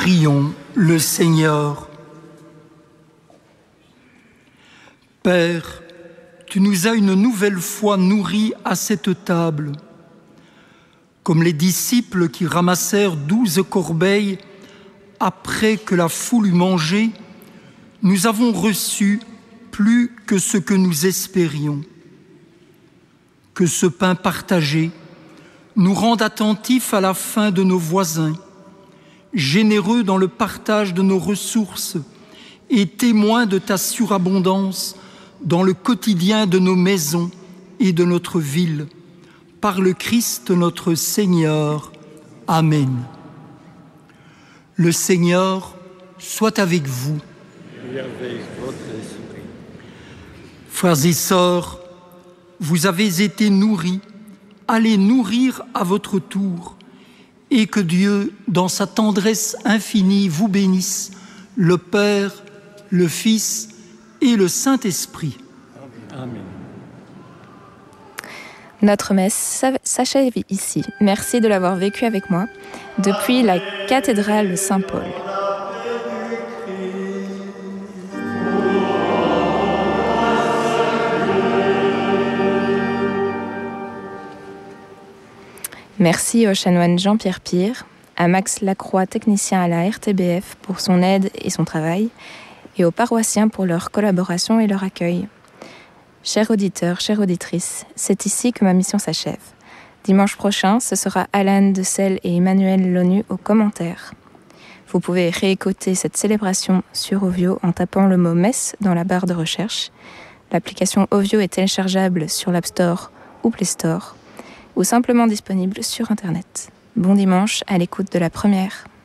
Prions le Seigneur. Père, tu nous as une nouvelle fois nourris à cette table. Comme les disciples qui ramassèrent 12 corbeilles après que la foule eut mangé, nous avons reçu plus que ce que nous espérions. Que ce pain partagé nous rende attentifs à la faim de nos voisins, généreux dans le partage de nos ressources et témoins de ta surabondance dans le quotidien de nos maisons et de notre ville. Par le Christ notre Seigneur. Amen. Le Seigneur soit avec vous. Et avec votre esprit. Frères et sœurs, vous avez été nourris, allez nourrir à votre tour, et que Dieu, dans sa tendresse infinie, vous bénisse, le Père, le Fils et le Saint-Esprit. Amen. Notre messe s'achève ici. Merci de l'avoir vécu avec moi depuis la cathédrale Saint-Paul. Merci au chanoine Jean-Pierre Pire, à Max Lacroix, technicien à la RTBF, pour son aide et son travail, et aux paroissiens pour leur collaboration et leur accueil. Chers auditeurs, chères auditrices, c'est ici que ma mission s'achève. Dimanche prochain, ce sera Alan Dessel et Emmanuel Lonu aux commentaires. Vous pouvez réécouter cette célébration sur Ovio en tapant le mot messe dans la barre de recherche. L'application Ovio est téléchargeable sur l'App Store ou Play Store, ou simplement disponible sur Internet. Bon dimanche à l'écoute de la première.